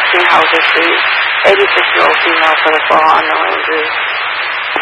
16 Houser Street, 86-year-old female for the fall on the Rangers.